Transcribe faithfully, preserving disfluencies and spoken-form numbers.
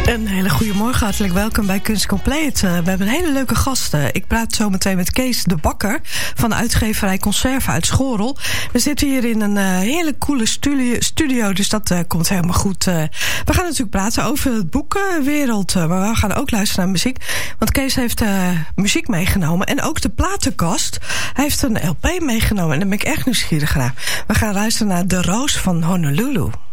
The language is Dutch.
Een hele goede morgen, hartelijk welkom bij Kunst Compleet. Uh, we hebben een hele leuke gasten. Ik praat zo meteen met Kees de Bakker van de uitgeverij Conserve uit Schorel. We zitten hier in een uh, hele coole studio, studio dus dat uh, komt helemaal goed. Uh, we gaan natuurlijk praten over het boekenwereld, uh, maar we gaan ook luisteren naar muziek. Want Kees heeft uh, muziek meegenomen en ook de platenkast. Hij heeft een L P meegenomen en daar ben ik echt nieuwsgierig naar. We gaan luisteren naar De Roos van Honolulu.